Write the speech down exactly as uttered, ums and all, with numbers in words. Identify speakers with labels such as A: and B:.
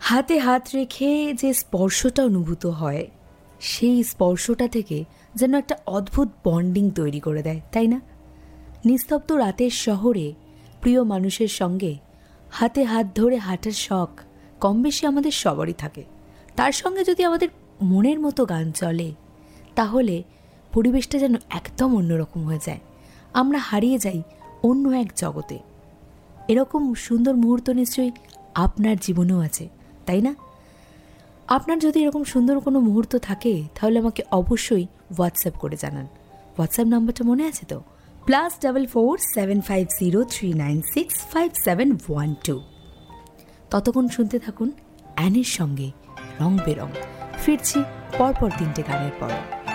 A: হাতে হাত রেখে যে স্পর্শটা অনুভূত হয়, সেই স্পর্শটা থেকে যেন একটা অদ্ভুত বন্ডিং তৈরি করে দেয়, তাই না? নিস্তব্ধ রাতের শহরে প্রিয় মানুষের সঙ্গে হাতে হাত ধরে হাঁটার শখ কম বেশি আমাদের সবারই থাকে। তার সঙ্গে যদি আমাদের মনের মতো গান চলে, তাহলে পরিবেশটা যেন একদম অন্যরকম হয়ে যায়। আমরা হারিয়ে যাই অন্য এক জগতে। এরকম সুন্দর মুহূর্ত নিশ্চয়ই আপনার জীবনেও আছে, তাই না? আপনার যদি এরকম সুন্দর কোনো মুহূর্ত থাকে, তাহলে আমাকে অবশ্যই হোয়াটসঅ্যাপ করে জানান। হোয়াটসঅ্যাপ নাম্বারটা মনে আছে তো? Plus double four seven five zero three nine six five seven one two. ততক্ষণ শুনতে থাকুন অ্যানির সঙ্গে রং বেরং। ফিরছি পরপর তিনটে গানের পর।